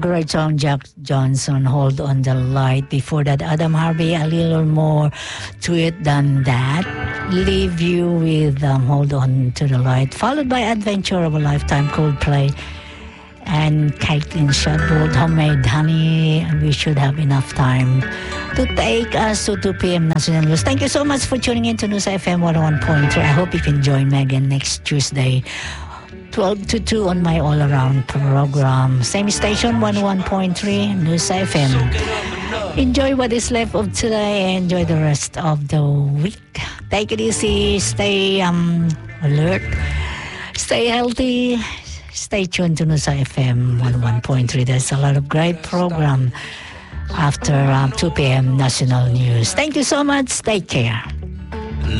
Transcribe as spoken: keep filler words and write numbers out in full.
great song, Jack Johnson, Hold on the Light. Before that, Adam Harvey, a little more to it than that. Leave you with um, Hold on to the Light. Followed by Adventure of a Lifetime, Coldplay. And Caitlin Shadwood, Homemade Honey. And we should have enough time to take us to two p.m. National News. Thank you so much for tuning in to News F M one oh one point three. I hope you can join me again next Tuesday, twelve to two on my all-around program. Same station, one oh one point three, News F M. Enjoy what is left of today. Enjoy the rest of the week. Take it easy. Stay um, alert. Stay healthy. Stay tuned to News F M one oh one point three. There's a lot of great program after um, two p.m. National News. Thank you so much. Take care.